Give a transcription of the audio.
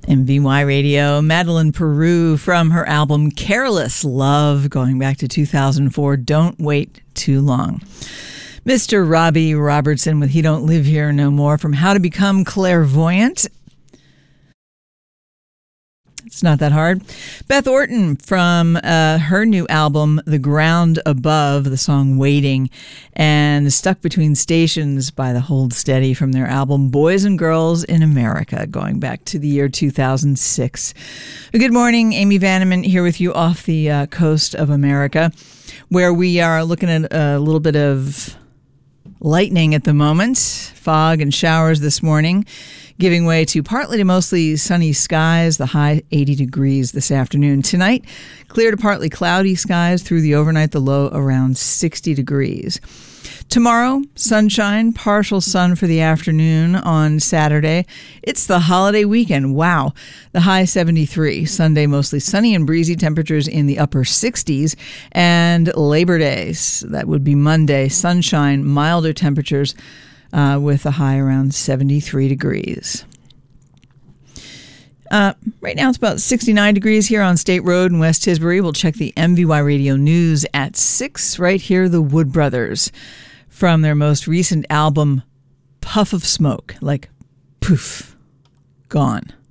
MVY Radio, Madeline Peru from her album Careless Love, going back to 2004, Don't Wait Too Long. Mr. Robbie Robertson with He Don't Live Here No More from How to Become Clairvoyant. It's not that hard. Beth Orton from her new album, The Ground Above, the song Waiting, and Stuck Between Stations by the Hold Steady from their album Boys and Girls in America, going back to the year 2006. Good morning, Amy Vanneman here with you off the coast of America, where we are looking at a little bit of lightning at the moment, fog and showers this morning, giving way to partly to mostly sunny skies, the high 80 degrees this afternoon. Tonight, clear to partly cloudy skies through the overnight, the low around 60 degrees. Tomorrow, sunshine, partial sun for the afternoon on Saturday. It's the holiday weekend. Wow. The high 73. Sunday, mostly sunny and breezy, temperatures in the upper 60s. And Labor Day, that would be Monday, sunshine, milder temperatures, with a high around 73 degrees. Right now it's about 69 degrees here on State Road in West Tisbury. We'll check the MVY Radio News at 6. Right here, the Wood Brothers from their most recent album, Puff of Smoke, like poof, gone.